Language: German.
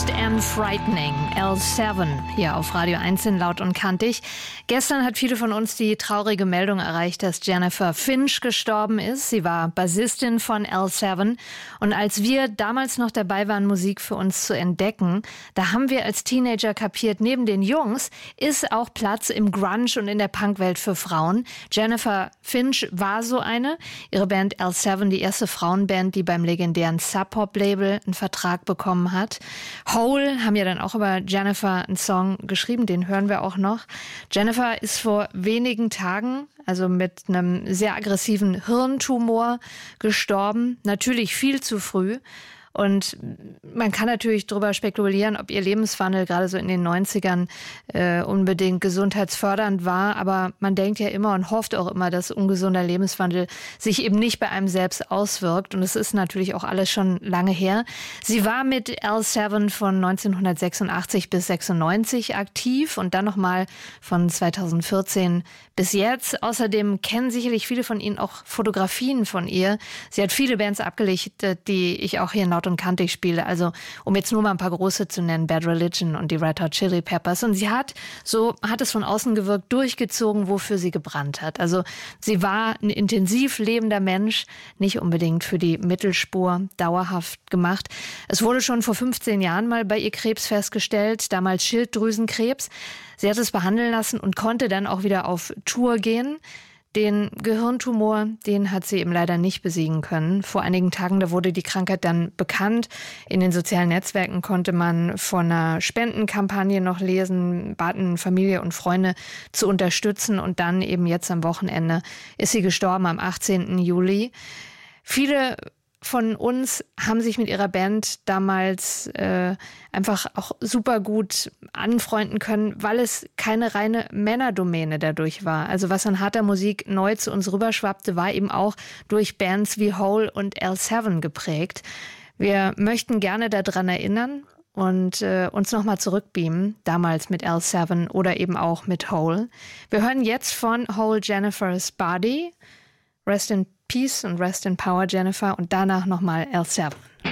Fast and Frightening, L7, hier auf Radio 1 in Laut und Kantig. Gestern hat viele von uns die traurige Meldung erreicht, dass Jennifer Finch gestorben ist. Sie war Bassistin von L7. Und als wir damals noch dabei waren, Musik für uns zu entdecken, da haben wir als Teenager kapiert, neben den Jungs ist auch Platz im Grunge und in der Punkwelt für Frauen. Jennifer Finch war so eine. Ihre Band L7, die erste Frauenband, die beim legendären Sub Pop-Label einen Vertrag bekommen hat. Hole haben ja dann auch über Jennifer einen Song geschrieben, den hören wir auch noch. Jennifer ist vor wenigen Tagen, also mit einem sehr aggressiven Hirntumor, gestorben. Natürlich viel zu früh. Und man kann natürlich darüber spekulieren, ob ihr Lebenswandel gerade so in den 90ern unbedingt gesundheitsfördernd war. Aber man denkt ja immer und hofft auch immer, dass ungesunder Lebenswandel sich eben nicht bei einem selbst auswirkt. Und es ist natürlich auch alles schon lange her. Sie war mit L7 von 1986 bis 96 aktiv und dann nochmal von 2014 bis jetzt. Außerdem kennen sicherlich viele von Ihnen auch Fotografien von ihr. Sie hat viele Bands abgelichtet, die ich auch hier in Laut und Kantig spiele. Also um jetzt nur mal ein paar große zu nennen, Bad Religion und die Red Hot Chili Peppers. Und sie hat, so hat es von außen gewirkt, durchgezogen, wofür sie gebrannt hat. Also sie war ein intensiv lebender Mensch, nicht unbedingt für die Mittelspur dauerhaft gemacht. Es wurde schon vor 15 Jahren mal bei ihr Krebs festgestellt, damals Schilddrüsenkrebs. Sie hat es behandeln lassen und konnte dann auch wieder auf Tour gehen. Den Gehirntumor, den hat sie eben leider nicht besiegen können. Vor einigen Tagen, da wurde die Krankheit dann bekannt. In den sozialen Netzwerken konnte man von einer Spendenkampagne noch lesen, baten Familie und Freunde zu unterstützen. Und dann eben jetzt am Wochenende ist sie gestorben, am 18. Juli. Viele von uns haben sich mit ihrer Band damals einfach auch super gut anfreunden können, weil es keine reine Männerdomäne dadurch war. Also was an harter Musik neu zu uns rüberschwappte, war eben auch durch Bands wie Hole und L7 geprägt. Wir möchten gerne daran erinnern und uns nochmal zurückbeamen, damals mit L7 oder eben auch mit Hole. Wir hören jetzt von Hole Jennifer's Body. Rest in Peace und Rest in Power, Jennifer. Und danach nochmal L7.